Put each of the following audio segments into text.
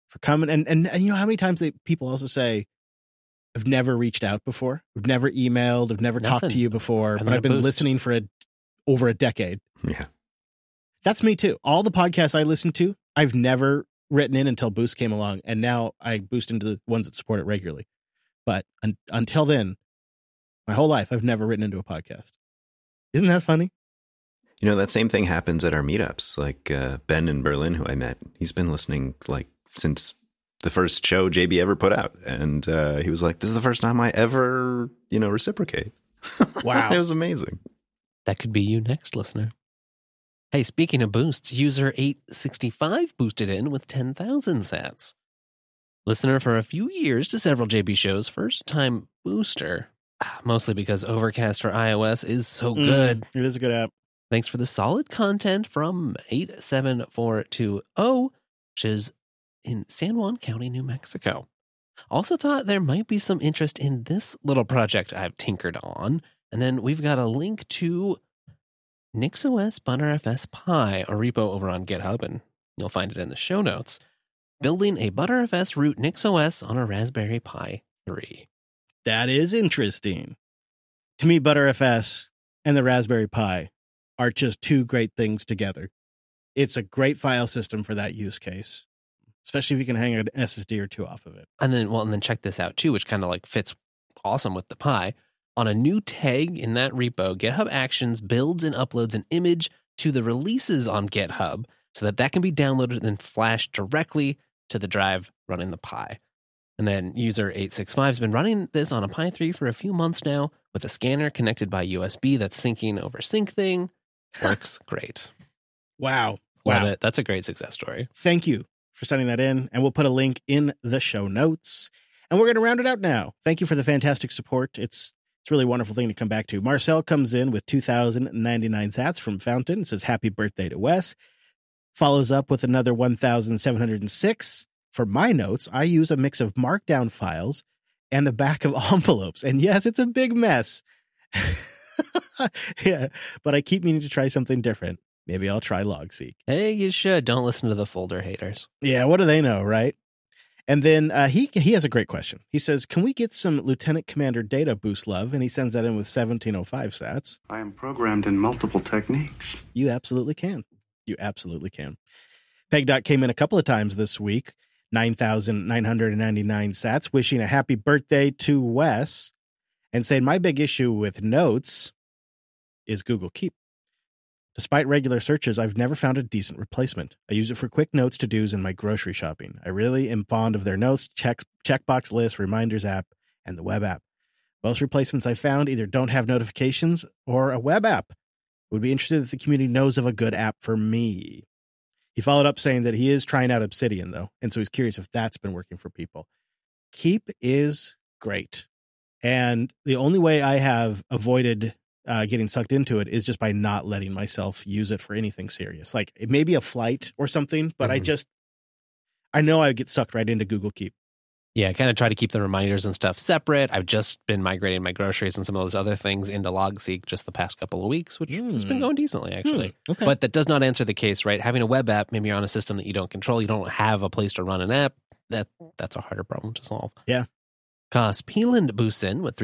for coming. And you know how many times people also say, I've never reached out before. I've never emailed. I've never talked to you before, but I've been listening for over a decade. Yeah. That's me too. All the podcasts I listen to, I've never written in until Boost came along. And now I boost into the ones that support it regularly. But until then, my whole life, I've never written into a podcast. Isn't that funny? You know, that same thing happens at our meetups. Like Ben in Berlin, who I met, he's been listening like since the first show JB ever put out. And he was like, this is the first time I ever, reciprocate. Wow. It was amazing. That could be you next, listener. Hey, speaking of boosts, user 865 boosted in with 10,000 sats. Listener for a few years to several JB shows, first time booster. Mostly because Overcast for iOS is so good. It is a good app. Thanks for the solid content from 87420, which is in San Juan County, New Mexico. Also thought there might be some interest in this little project I've tinkered on. And then we've got a link to NixOS ButterFS Pi, a repo over on GitHub, and you'll find it in the show notes. Building a ButterFS root NixOS on a Raspberry Pi 3. That is interesting. To me, ButterFS and the Raspberry Pi are just two great things together. It's a great file system for that use case, especially if you can hang an SSD or two off of it. And then check this out too, which kind of like fits awesome with the Pi. On a new tag in that repo, GitHub Actions builds and uploads an image to the releases on GitHub so that can be downloaded and then flashed directly to the drive running the Pi. And then user 865 has been running this on a Pi 3 for a few months now with a scanner connected by USB that's syncing over SyncThing. Works great. Wow. Love it. That's a great success story. Thank you for sending that in. And we'll put a link in the show notes. And we're going to round it out now. Thank you for the fantastic support. It's a really wonderful thing to come back to. Marcel comes in with 2,099 sats from Fountain. It says, happy birthday to Wes. Follows up with another 1,706. For my notes, I use a mix of markdown files and the back of envelopes. And yes, it's a big mess. Yeah, but I keep meaning to try something different. Maybe I'll try LogSeq. Hey, you should. Don't listen to the folder haters. Yeah, what do they know, right? And then he has a great question. He says, can we get some Lieutenant Commander data boost love? And he sends that in with 1,705 sats. I am programmed in multiple techniques. You absolutely can. You absolutely can. PegDot came in a couple of times this week. 9,999 sats, wishing a happy birthday to Wes and saying, my big issue with notes is Google Keep. Despite regular searches, I've never found a decent replacement. I use it for quick notes to-dos in my grocery shopping. I really am fond of their notes, checkbox list, reminders app, and the web app. Most replacements I found either don't have notifications or a web app. Would be interested if the community knows of a good app for me. He followed up saying that he is trying out Obsidian, though, and so he's curious if that's been working for people. Keep is great. And the only way I have avoided getting sucked into it is just by not letting myself use it for anything serious. Like it may be a flight or something, but I know I get sucked right into Google Keep. Yeah, I kind of try to keep the reminders and stuff separate. I've just been migrating my groceries and some of those other things into LogSeq just the past couple of weeks, which has been going decently, actually. Okay. But that does not answer the case, right? Having a web app, maybe you're on a system that you don't control, you don't have a place to run an app, that's a harder problem to solve. Yeah. Cos Peeland boosts in with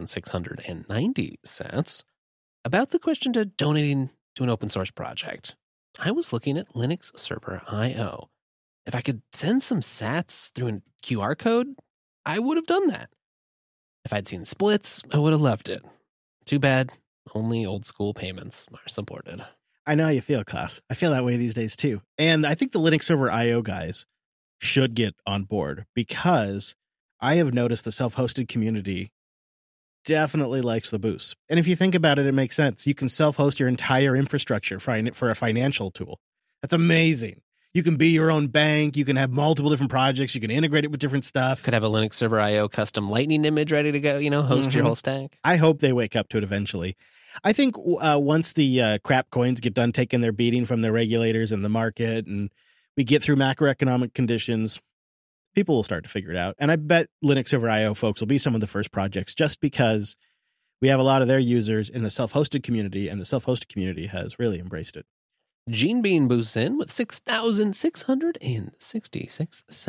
3,690 sats. About the question to donating to an open source project, I was looking at Linux Server IO. If I could send some sats through a QR code, I would have done that. If I'd seen splits, I would have loved it. Too bad, only old school payments are supported. I know how you feel, Cos. I feel that way these days, too. And I think the Linux Server IO guys should get on board because I have noticed the self-hosted community definitely likes the boost. And if you think about it, it makes sense. You can self-host your entire infrastructure for a financial tool. That's amazing. You can be your own bank. You can have multiple different projects. You can integrate it with different stuff. Could have a Linux Server IO custom Lightning image ready to go, host your whole stack. I hope they wake up to it eventually. I think once the crap coins get done taking their beating from the regulators and the market and we get through macroeconomic conditions, people will start to figure it out. And I bet Linux Server IO folks will be some of the first projects just because we have a lot of their users in the self-hosted community, and the self-hosted community has really embraced it. Gene Bean boosts in with 6,666